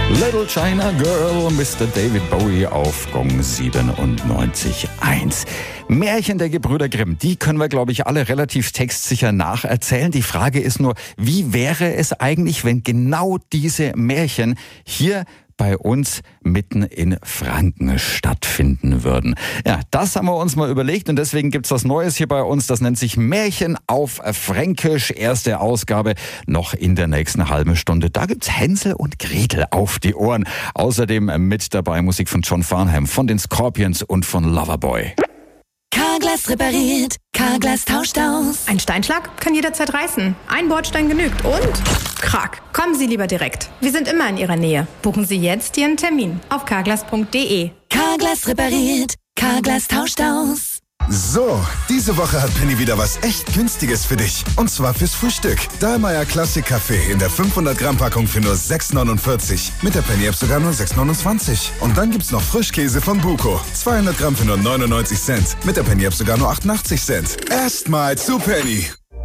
Little China Girl, Mr. David Bowie auf Gong 97.1. Märchen der Gebrüder Grimm, die können wir, glaube ich, alle relativ textsicher nacherzählen. Die Frage ist nur, wie wäre es eigentlich, wenn genau diese Märchen hier bei uns mitten in Franken stattfinden würden. Ja, das haben wir uns mal überlegt und deswegen gibt's was Neues hier bei uns. Das nennt sich Märchen auf Fränkisch. Erste Ausgabe noch in der nächsten halben Stunde. Da gibt's Hänsel und Gretel auf die Ohren. Außerdem mit dabei Musik von John Farnham, von den Scorpions und von Loverboy. Carglass repariert, Carglass tauscht aus. Ein Steinschlag kann jederzeit reißen. Ein Bordstein genügt und Krack. Kommen Sie lieber direkt. Wir sind immer in Ihrer Nähe. Buchen Sie jetzt Ihren Termin auf carglass.de. Carglass repariert, Carglass tauscht aus. So, diese Woche hat Penny wieder was echt Günstiges für dich. Und zwar fürs Frühstück. Dahlmeier Classic Kaffee in der 500 Gramm Packung für nur 6,49. Mit der Penny App sogar nur 6,29. Und dann gibt's noch Frischkäse von Buko. 200 Gramm für nur 99 Cent. Mit der Penny App sogar nur 88 Cent. Erstmal zu Penny.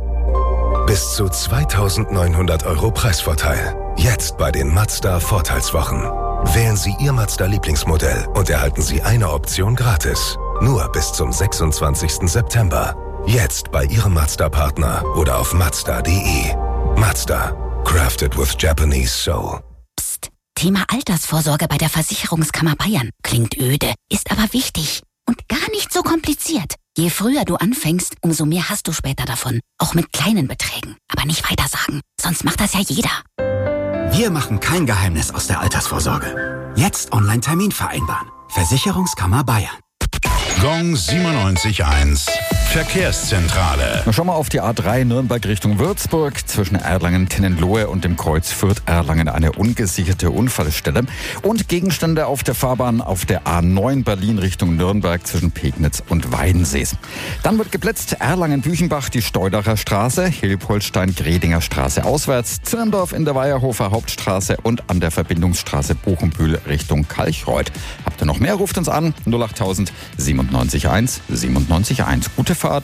Bis zu 2.900 € Preisvorteil. Jetzt bei den Mazda Vorteilswochen. Wählen Sie Ihr Mazda Lieblingsmodell und erhalten Sie eine Option gratis. Nur bis zum 26. September. Jetzt bei Ihrem Mazda-Partner oder auf Mazda.de. Mazda. Crafted with Japanese soul. Psst. Thema Altersvorsorge bei der Versicherungskammer Bayern. Klingt öde, ist aber wichtig. Und gar nicht so kompliziert. Je früher du anfängst, umso mehr hast du später davon. Auch mit kleinen Beträgen. Aber nicht weitersagen, sonst macht das ja jeder. Wir machen kein Geheimnis aus der Altersvorsorge. Jetzt Online-Termin vereinbaren. Versicherungskammer Bayern. Gong 97.1 Verkehrszentrale. Schauen wir auf die A3 Nürnberg Richtung Würzburg. Zwischen Erlangen-Tinnenlohe und dem Kreuz Fürth-Erlangen eine ungesicherte Unfallstelle. Und Gegenstände auf der Fahrbahn auf der A9 Berlin Richtung Nürnberg zwischen Pegnitz und Weidensees. Dann wird geblitzt Erlangen-Büchenbach, die Steudacher Straße, Hilpoltstein-Gredinger Straße auswärts, Zirndorf in der Weiherhofer Hauptstraße und an der Verbindungsstraße Bochumbühl Richtung Kalchreuth. Habt ihr noch mehr? Ruft uns an 08000 97.1 97.1. Gute Fahrt.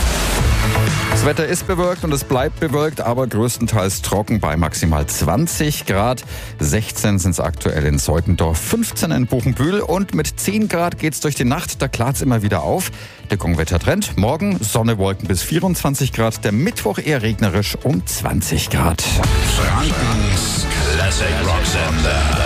Das Wetter ist bewölkt und es bleibt bewölkt, aber größtenteils trocken bei maximal 20 Grad. 16 sind es aktuell in Seutendorf, 15 in Buchenbühl und mit 10 Grad geht's durch die Nacht. Da klart's immer wieder auf. Der Gongwettertrend. Morgen Sonne, Wolken bis 24 Grad. Der Mittwoch eher regnerisch um 20 Grad. Frankens Classic Rock Sender.